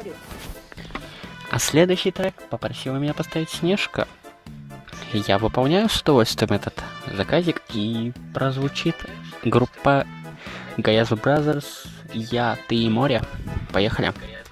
А следующий трек попросила меня поставить Снежка. Я выполняю с удовольствием этот заказик, и прозвучит группа Gayaz Brothers «Я, ты и море». Поехали.